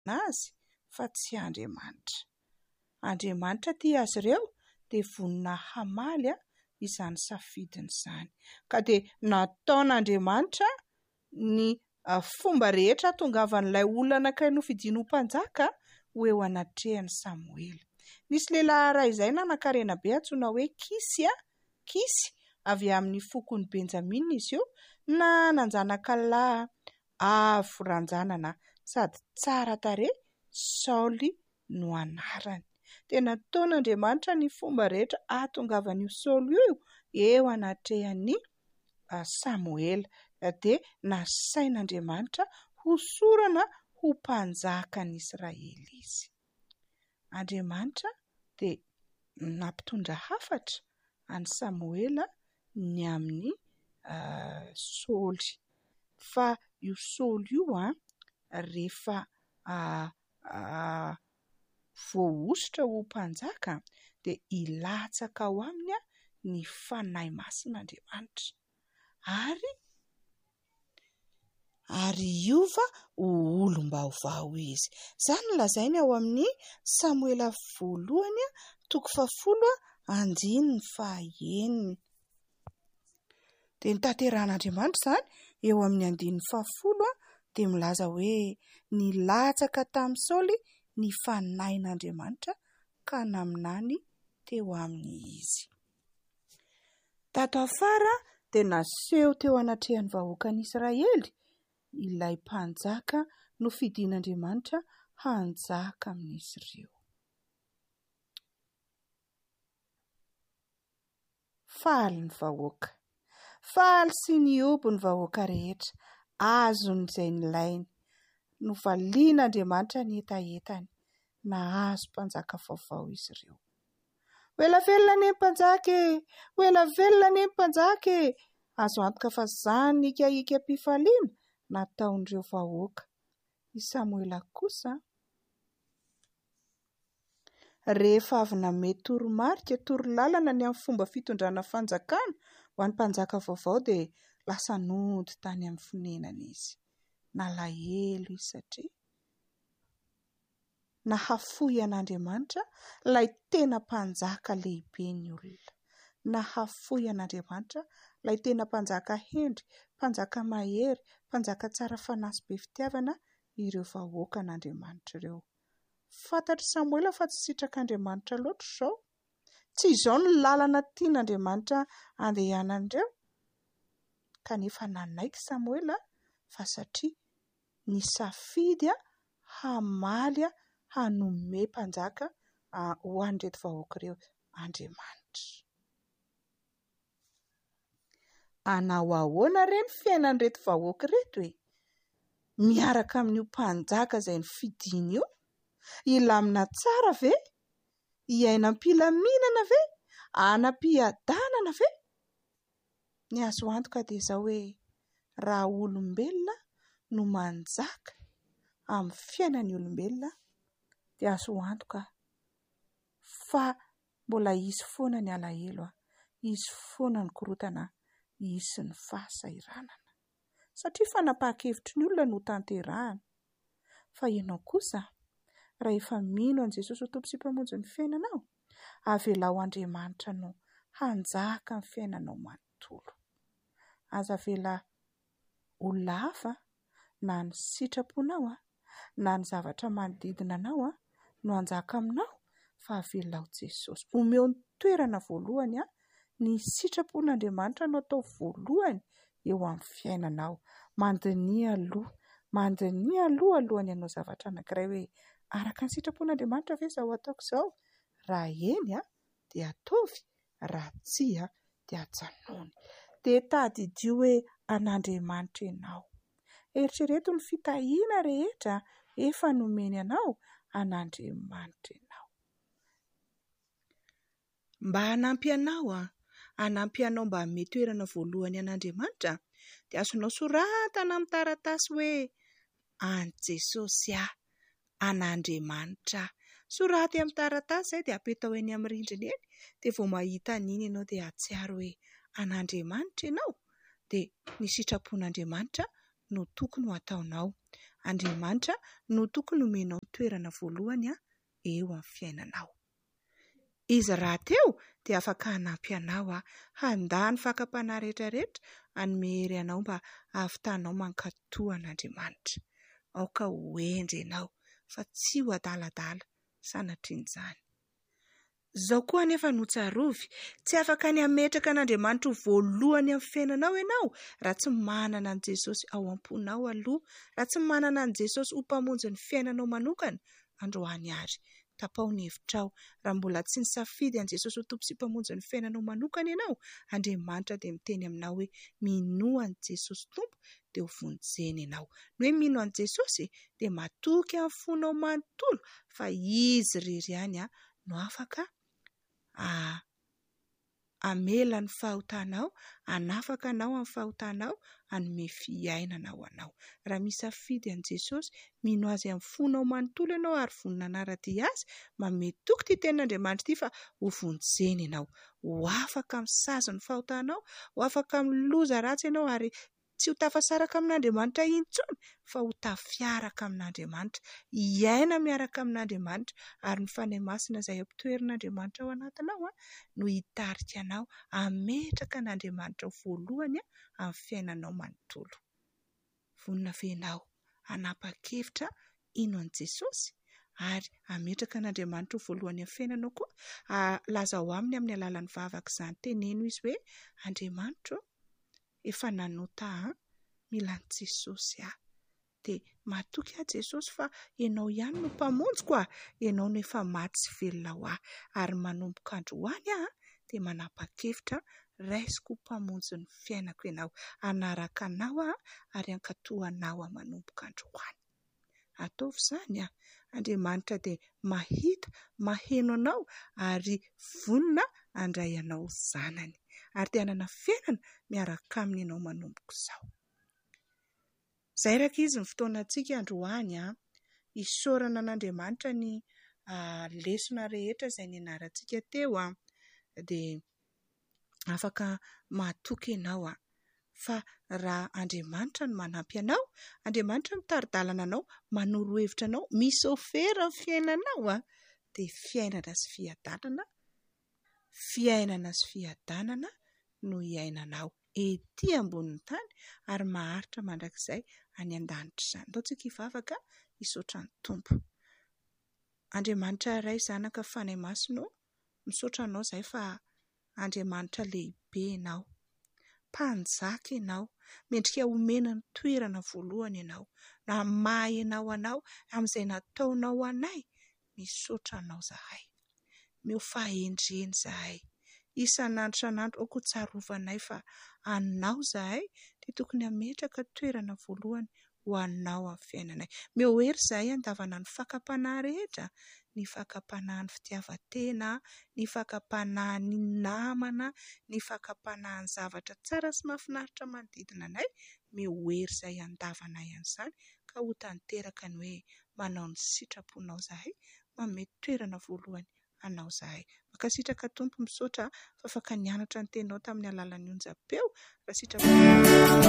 azy fa tsy Andriamanitra. Andriamanitra tia azy ireo dia vonina hamaly izany safidiny izany. Ka dia nataon'Andriamanitra ny fomba rehetra tongavan'ilay olona anankiray nofidiany ho mpanjaka ho eo anatrehany Samoela. Nisy lehilahy iray izay nanan-karena be antsoina hoe Kisy, avy amin'ny fokony Benjamina izy io, na nanjanaka lahy avo ranjanana sady tsara tarehy, Saoly no anarany. Dia nataon'Andriamanitra ny fomba rehetra ahatongavan'io Saoly io eo anatrehan'ny Samoela, dia nasain'Andriamanitra hosorana ho mpanjakan'ny Israely izy. Andriamanitra dia nampitondra hafatra any Samoela ny amin'ny Saoly. Fa io Saoly io rehefa voahosotra ho mpanjaka dia ilatsaka ao aminy ny fanahy masin'Andriamanitra ary iova ho olom-baovao izy. Izany lazainy ao amin'ny Samoela voalohany 10:9. Dia nitanterahan'Andriamanitra izany eo amin'ny 10:10 dia milaza hoe nilatsaka tamin'ny Saoly ny fanahin'Andriamanitra ka naminany teo aminy izy. Tato afara dia naseho teo anatrehan'ny vahoakan'i Israely ilay mpanjaka nofidian'Andriamanitra hanjaka amin'izy ireo. Faly ny vahoaka, faly sy niobo ny vahoaka rehetra, azon'izay nilainy, novalian'Andriamanitra ny etaetany, nahazo mpanjaka vaovao izy ireo. Oela velona anie mpanjaka e! Oela velona anie mpanjaka e! Azo antoka fa izany ikampifaliana nataon'ireo vahoaka. I Samoela kosa rehefa avy nanome toromarika, torolalana ny amin'ny fomba fitondrana fanjakana ho an'ny mpanjaka vaovao dia lasa nody tany amin'ny fonenana izy. Nalahelo izy satria nahafoy an'Andriamanitra ilay tena mpanjaka lehibe ny olona. Nahafoy an'Andriamanitra ilay tena mpanjaka hendry, mpanjaka mahery, mpanjaka tsara fanahy sy be fitiavana ireo vahoaka an'Andriamanitra ireo. Fantatry Samoela fa tsy sitrak'Andriamanitra loatra izao. Tsy izao ny lalana tian'Andriamanitra andehanan'ireo. Kanefa nanaiky Samoela fa satria nisafidy hamaly hanome mpanjaka ho an'ireto vahoaka ireo Andriamanitra. Anao ahoana re ny fiainan'ireto vahoaka ireto e? Miaraka amin'io mpanjaka izay nifidiny io? Ilamina tsara ve? Iaina am-pilaminana ve? Anam-piadanana ve? Ny azo antoka dia izao hoe raha olombelona no manjaka amin'ny fiainan'ny olombelona dia azo antoka fa mbola izy foana ny alahelo, izy foana ny korotana, izy ny fahasairanana. Satria fanapahan-kevitry ny olona no tanterahana. Fa ianao kosa raha efa mino an'i Jesosy ho Tompo sy Mpamonjy ny fiainanao, avelao Andriamanitra no hanjaka ny fiainanao manontolo. Aza avela olona hafa na ny sitraponao na ny zavatra manodidina anao no hanjaka aminao, fa avelao Jesosy. Omeo ny toerana voalohany ny sitrapon'Andriamanitra no atao voalohany eo amin'ny fiainanao. Mandinihy aloha alohan'ny hanao zavatra anankiray hoe araka ny sitrapon'Andriamanitra ve izao ataoko izao? Raha eny dia ataovy, raha tsia dia ajanony. Dia tadidio hoe an'Andriamanitra ianao. Eritrereto ny fitahiana rehetra efa nomeny anao an'Andriamanitra ianao. Mba hanampy anao mba hanome toerana voalohany an'Andriamanitra dia azonao soratana amin'ny taratasy hoe an Jesosy an'Andriamanitra. Sorata amin'ny taratasy dia apetao eny amin'ny rindrina eny dia vao mahita an'iny ianao dia ahatsiaro hoe an'Andriamanitra ianao dia ny sitrapon'Andriamanitra no tokony ho ataonao. Andriamanitra no tokony homenao toerana voalohany eo amin'ny fiainanao. Izy raha teo dia afaka hanampy anao handany fakapanahy rehetrarehetra hanome hery anao mba ahavitanao mankatoa an'Andriamanitra. Aoka ho endry ianao fa tsy ho adaladala sanatrian'izany. Izao koa anefa no tsarovy, tsy afaka ny hametraka an'Andriamanitra ho voalohany amin'ny fiainanao ianao raha tsy manana an' Jesosy ao am-ponao aloha, raha tsy manana an' Jesosy ho mpamonjy ny fiainanao manokana. Androany ary tapaony hevitrao, raha mbola tsy nisafidy an' Jesosy ho tompo sy mpamonjy ny fiainanao manokana ianao, Andriamanitra dia miteny aminao hoe mino an' Jesosy tompo dia ho vonjeny ianao. Ny hoe mino an' Jesosy dia matoky amin'ny fonao manontolo fa izy irery ihany no afaka amela ny fahotanao, hanafaka anao amin'ny fahotanao, hanome fiainana ho anao. Raha misafidy an' Jesosy, mino azy amin'ny fonao manontolo ianao ary vonona anara-dia azy, mametoky ity tenin'Andriamanitra ity fa ho vonjeny ianao, ho afaka misazy ny fahotanao, ho afaka miloza ratsy ianao ary tsy ho tafasaraka amin'Andriamanitra intsony fa ho tafiaraka amin'Andriamanitra, hiaina miaraka amin'Andriamanitra ary ny fanahy masina izay ampitoerin'Andriamanitra ao anatinao no hitarika anao hametraka an'Andriamanitra voalohany amin'ny fiainanao manontolo. Vonona ve ianao hanapa-kevitra ino an' Jesosy ary hametraka an'Andriamanitra voalohany amin'ny fiainanao koa? Lazao aminy amin'ny alalan'ny vavaka izany teneno izy hoe Andriamanitra efa nanota mila an' Jesosy dia matoky Jesosy fa ianao ihany no mpamonjiko ianao no efa maty sy velona ho ary manomboka androany dia manapa-kevitra raisiko mpamonjy ny fiainako ianao, hanaraka anao ary hankatoanao manomboka androany. Ataovy izany Andriamanitra dia mahita, maheno anao ary vonona handray anao zanany ary dia hanana fiainana miaraka aminy ianao manomboka izao. Izay raka izy ny fotoanantsika androany isaorana an'Andriamanitra ny lesona rehetra izay nianarantsika teo dia afaka mahatoky ianao fa raha Andriamanitra no manampy anao, Andriamanitra mitari-dalana anao, manoro hevitra anao, misy ofera amin'ny fiainanao dia fiainana sy fiadanana no hiainanao ety ambonin'ny tany ary maharitra mandrakizay any an-danitra izany. Andao tsika hivavaka hisaotra ny Tompo. Andriamanitra iray zanaka fanahy masina, misaotra anao izay fa Andriamanitra lehibe ianao, mpanjaka ianao, mendrika homena ny toerana voalohany ianao, na mahay ianao amin'izay nataonao anay. Misaotra anao zahay, mio fahendreny zahay, isan'andro aoko ho tsarovanay fa anao zahay dia tokony hametraka toerana voalohany ho anao amin'ny fiainanay. Meo hery zahay andavana ny fakapanahy rehetra, ny fakapanahy ny fitiavan-tena, ny fakapanahy ny namana, ny fakapanahy ny zavatra tsara sy mahafinaritra manodidina anay. Meo hery izay andavanay an'izany ka ho tanteraka ny hoe manao ny sitraponao zahay, manome toerana voalohany anao zahay. Mankasitraka Tompo, misaotra fa afaka nianatra ny teninao tamin'ny alalan'ny onjam-peo.